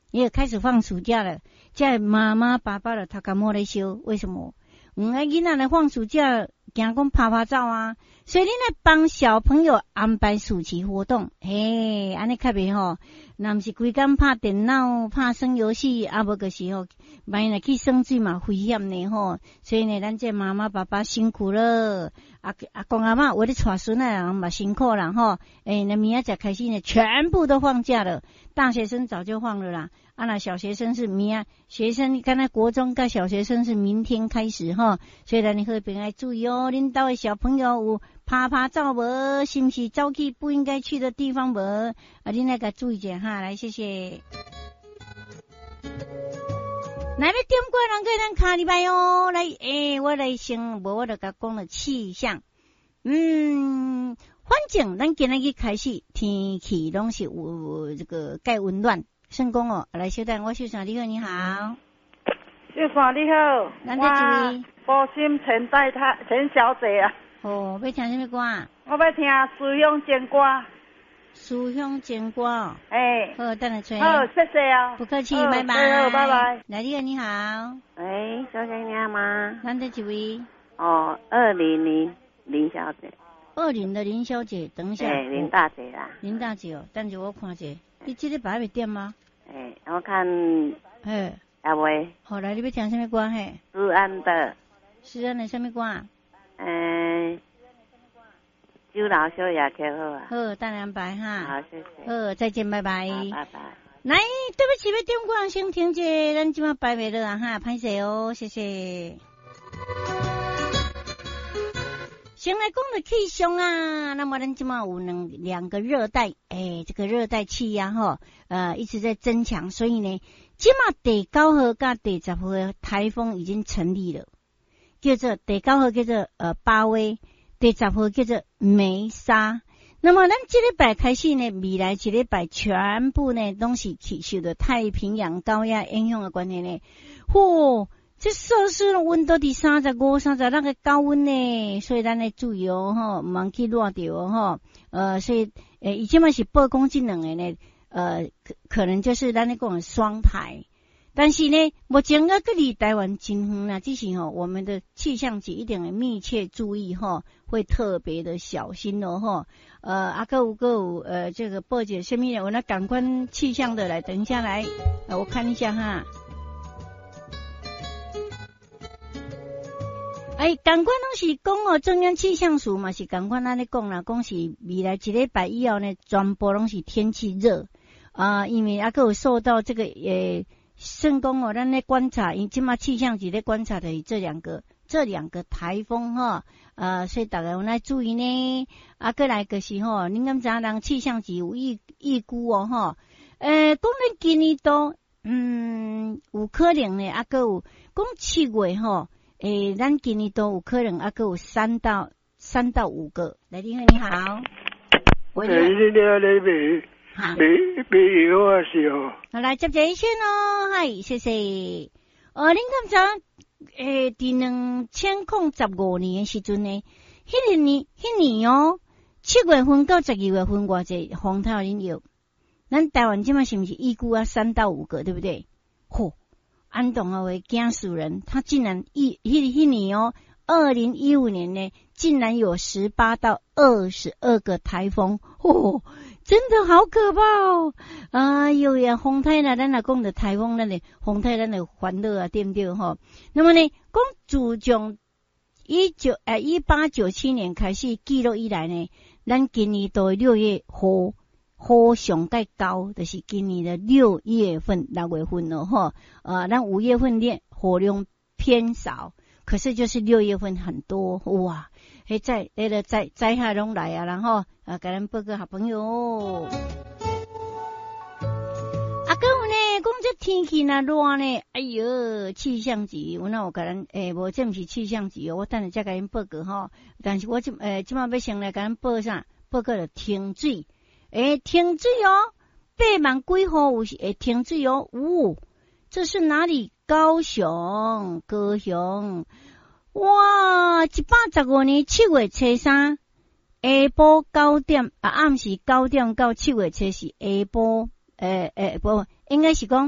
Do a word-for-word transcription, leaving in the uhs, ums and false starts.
也开始放暑假了，在妈妈爸爸的他干莫来修，为什么？嗯，啊，囡仔来放暑假，行讲拍拍照啊，所以你来帮小朋友安排暑期活动，嘿，安尼较袂吼。若毋是规工拍电脑、拍耍游戏，啊无个时候，万一去耍水嘛危险呢吼。所以呢，咱这妈妈爸爸辛苦了，啊阿公阿嬷为了带孙仔人嘛辛苦啦吼。诶，那明仔载开始呢，全部都放假了，大学生早就放了啦。啊，那小学生是明啊，学生刚才国中跟小学生是明天开始哈，所以咱你好朋友注意哦，恁兜的小朋友有拍拍照无？是不是走去不应该去的地方无？啊，恁来个注意一下哈，来谢谢。来要点过人给咱卡礼拜哦，来诶，我来先无我就甲讲了气象，嗯，反正咱今日开始天气拢是有这个介温暖。圣公哦，来小等我秀长你好，你好， 秀长你好， 咱这一位波心陈太太陈小姐啊。 哦，要听什么歌啊？ 我要听《思乡情歌》。 思乡情歌哦。 哎、欸。 好，等下吹。 好，谢谢啊。 不客气，拜拜。 好，拜拜。 来你好，你好。 喂，小姐你好吗？ 咱这一位。 哦，二零零林小姐。 二零的林小姐，等一下。 哎，林大姐啦。 林大姐哦，等下我看一下。你这个白袂点吗？ 哎，我看， 嘿， 阿喂， 好来，你要听什么歌？嘿， 思安的， 思安的什么歌？ 嗯，酒老小也可好啊。 好，等安排哈。 好，谢谢。 好，再见，拜拜。 好，拜拜。 来，对不起，要点歌先停者，咱今晚摆袂了啊哈，歹势哦，谢谢。先来讲的气象啊，那么咱今晚有两两个热带，诶，这个热带气压哈，呃，一直在增强，所以呢，今晚第九号跟第十号的台风已经成立了，叫做第九号叫做呃巴威，第十号叫做梅沙。那么咱这礼拜开始呢，未来这礼拜全部呢都是气受到太平洋高压影响的关系呢，嚯！这摄氏的温度伫三十五、三十六个高温呢，所以咱要注意哦，吼，唔通去热着哦，吼，呃，所以，诶，以前嘛是报讲这两个呢，呃，可可能就是咱咧讲的双台，但是呢，目前啊，距离台湾真远啦，只是吼，我们的气象局一定要密切注意吼，会特别的小心哦，吼，呃，啊，个有个有，呃，这个报姐下面我那感官气象的来，等一下来，呃，我看一下哈。哎，感官拢是讲哦，中央气象署嘛是感官安尼讲啦，讲是未来一礼拜以后呢，全部拢是天气热啊、呃，因为啊，个有受到这个诶，算讲哦，咱咧观察，因即马气象局咧观察的这两个这两个台风哈，呃，所以大家有来注意呢。啊，过来个是吼，恁敢知影人气象局有预预估哦吼，诶，讲咱今年都嗯有可能呢，啊个有讲七月吼。诶，咱今年都有可能啊，够有三到三到五个。来，你好，你好。 喂，你好，你未未未好啊，是哦。 好，来接一先咯，嗨，谢谢。呃，恁敢知？诶，伫两千零十五年诶时阵呢，迄个年，迄年哦，七月份到十二月份偌济风台恁有？咱台湾即马是毋是预估啊三到五个，对不对？嚯！安东啊为惊死人，他竟然一一一年哦，二零一五年呢，竟然有十八到二十二个台风，哦，真的好可怕哦！哎呦呀，风台呢，咱若讲的台风，咱的风台，咱的欢乐啊，对不对哈？那么呢，讲自从一九呃一八九七年开始记录以来呢，咱今年到六月雨雨上介高，就是今年的六月份、六月份了哈。呃，咱五月份的雨量偏少，可是就是六月份很多哇！迄在那个灾灾害拢来啊，然后啊，给咱报告好朋友。啊，还有呢，讲这天气若热呢，哎哟，气象局我那有甲咱诶，无这毋是气象局哦，我等下再甲恁报告吼。但是我即诶，即马要先来甲咱报啥？报告了停水。诶，停水哦，八万几户有诶停水哦，呜、哦，这是哪里？高雄，高雄，哇，一百十五年七月初三，下晡九點啊，暗時九點到七月初四下晡，诶诶，不，應該是講。